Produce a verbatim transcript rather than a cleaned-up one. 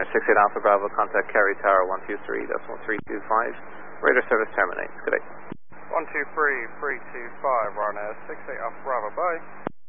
six eight Alpha Bravo, contact Carry Tower one two three, decimal three two five. Radar service terminates. Good day. one two three, three two five, Ryanair six eight Alpha Bravo, bye.